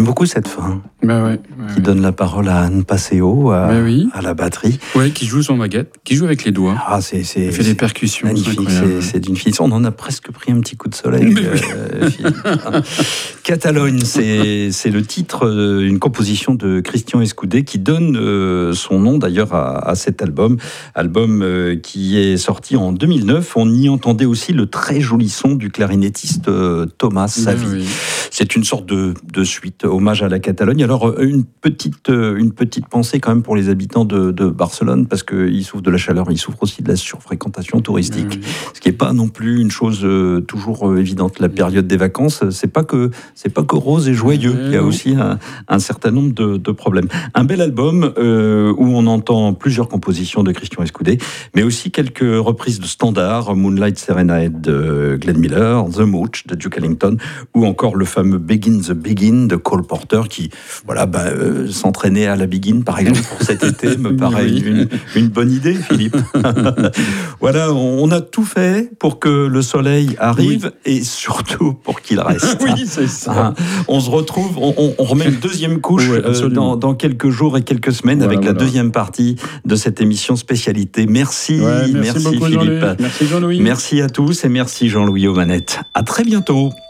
beaucoup cette fin. Qui donne la parole à Anne Passeo, à la batterie. Oui, qui joue son baguette, qui joue avec les doigts. Il fait des percussions. Magnifique, c'est d'une finition. On en a presque pris un petit coup de soleil, Philippe. Catalogne, c'est le titre d'une composition de Christian Escudé qui donne son nom d'ailleurs à cet album qui est sorti en 2009. On y entendait aussi le très joli son du clarinettiste Thomas Savi. Oui. C'est une sorte de suite, hommage à la Catalogne. Alors, une petite pensée quand même pour les habitants de Barcelone, parce qu'ils souffrent de la chaleur, ils souffrent aussi de la surfréquentation touristique, ce qui n'est pas non plus une chose toujours évidente. La période des vacances, c'est pas que rose et joyeux. Il y a aussi un certain nombre de problèmes. Un bel album où on entend plusieurs compositions de Christian Escudé, mais aussi quelques reprises de standards, Moonlight Serenade de Glenn Miller, The Mooch de Duke Ellington, ou encore le fameux Begin the Begin de Cole Porter, qui s'entraîner à la Begin par exemple pour cet été me paraît une bonne idée, Philippe. Voilà, on a tout fait pour que le soleil arrive et surtout pour qu'il reste. Oui, c'est ça. On se retrouve, on remet une deuxième couche dans quelques jours et quelques semaines avec la deuxième partie de cette émission spécialité. Merci beaucoup, Philippe. Merci Jean-Louis. Merci à tous et merci Jean-Louis aux manettes. À très bientôt.